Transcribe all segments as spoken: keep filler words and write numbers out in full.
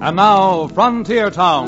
And now, Frontier Town.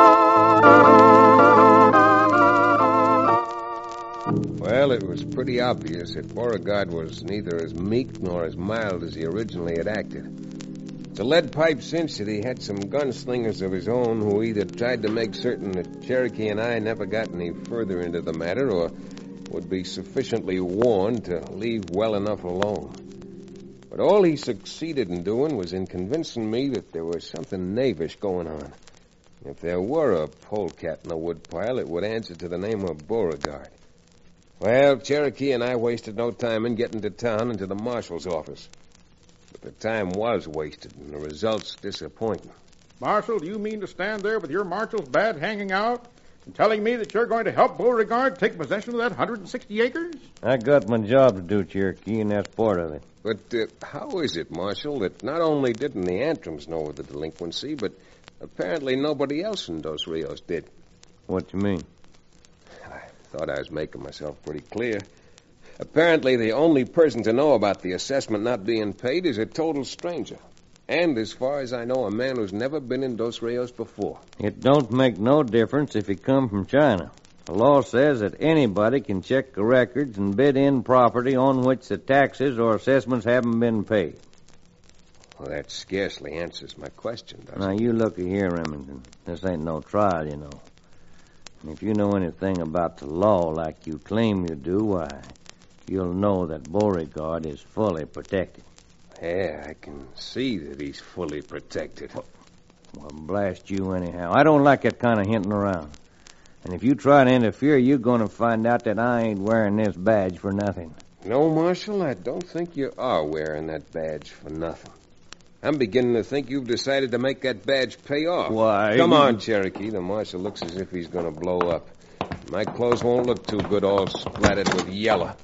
Well, it was pretty obvious that Beauregard was neither as meek nor as mild as he originally had acted. It's a lead pipe cinch that he had some gunslingers of his own who either tried to make certain that Cherokee and I never got any further into the matter or would be sufficiently warned to leave well enough alone. But all he succeeded in doing was in convincing me that there was something knavish going on. If there were a polecat in the woodpile, it would answer to the name of Beauregard. Well, Cherokee and I wasted no time in getting to town and to the marshal's office. But the time was wasted, and the results disappointing. Marshal, do you mean to stand there with your marshal's badge hanging out and telling me that you're going to help Beauregard take possession of that one hundred sixty acres? I got my job to do, Cherokee, and that's part of it. But uh, how is it, Marshal, that not only didn't the Antrums know of the delinquency, but apparently nobody else in Dos Rios did? What you mean? I thought I was making myself pretty clear. Apparently the only person to know about the assessment not being paid is a total stranger. And as far as I know, a man who's never been in Dos Rios before. It don't make no difference if he come from China. The law says that anybody can check the records and bid in property on which the taxes or assessments haven't been paid. Well, that scarcely answers my question, does Now, it? you looky here, Remington. This ain't no trial, you know. And if you know anything about the law like you claim you do, why, you'll know that Beauregard is fully protected. Yeah, I can see that he's fully protected. Well, blast you anyhow. I don't like that kind of hinting around. And if you try to interfere, you're going to find out that I ain't wearing this badge for nothing. No, Marshal, I don't think you are wearing that badge for nothing. I'm beginning to think you've decided to make that badge pay off. Why? Come on, Cherokee. The Marshal looks as if he's going to blow up. My clothes won't look too good all splattered with yellow.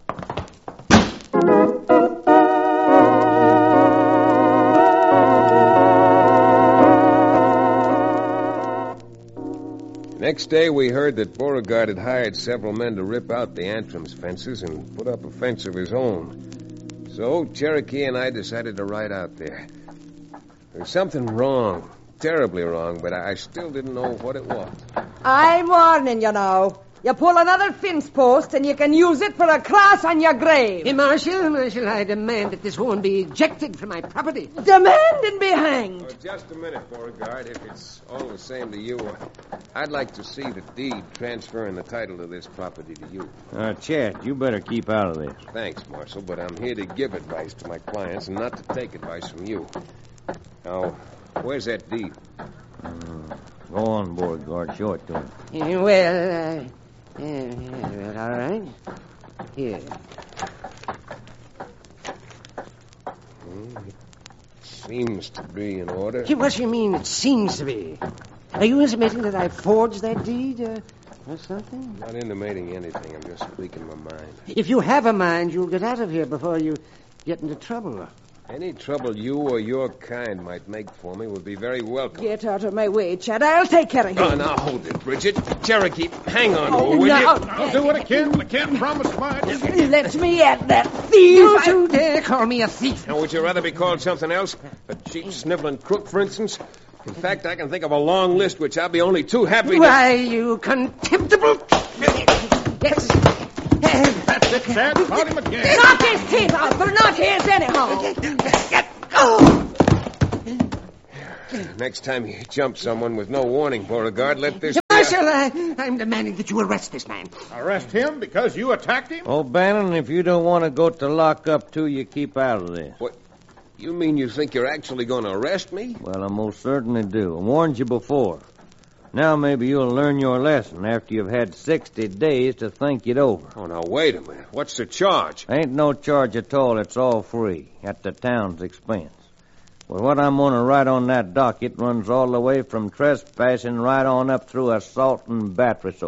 Next day, we heard that Beauregard had hired several men to rip out the Antrums fences and put up a fence of his own. So Cherokee and I decided to ride out there. There's something wrong, terribly wrong, but I still didn't know what it was. I'm warning you now. You pull another fence post and you can use it for a cross on your grave. Hey, Marshal, Marshal, I demand that this woman be ejected from my property. Demand and be hanged. Oh, just a minute, Beauregard. If it's all the same to you, I'd like to see the deed transferring the title to this property to you. Uh, Chet, you better keep out of this. Thanks, Marshal, but I'm here to give advice to my clients and not to take advice from you. Now, where's that deed? Uh, go on, Beauregard. Show it to him. Uh, well, uh, yeah, yeah, all right. Here. Hmm, it seems to be in order. Hey, what do you mean it seems to be? Are you intimating that I forged that deed uh, or something? I'm not intimating anything. I'm just speaking my mind. If you have a mind, you'll get out of here before you get into trouble. Any trouble you or your kind might make for me would be very welcome. Get out of my way, Chad. I'll take care of you. Oh, now hold it, Bridget. Cherokee, hang on, Oh, will now- you? I'll do what I can. I can't promise much. Let me at that thief. Don't you dare call me a thief. Now, would you rather be called something else? A cheap, sniveling crook, for instance? In fact, I can think of a long list which I'll be only too happy to... Why, you contemptible... Yes. That's it, Chad. Caught him again. Knock his teeth out. They're not his anyhow. Oh. Next time you jump someone with no warning, Beauregard, let this... Marshal, I, I'm demanding that you arrest this man. Arrest him because you attacked him? Oh, Bannon, if you don't want to go to lockup, too, you keep out of this. What? You mean you think you're actually going to arrest me? Well, I most certainly do. I warned you before. Now maybe you'll learn your lesson after you've had sixty days to think it over. Oh, now, wait a minute. What's the charge? Ain't no charge at all. It's all free, at the town's expense. Well, what I'm going to write on that docket runs all the way from trespassing right on up through assault and battery, so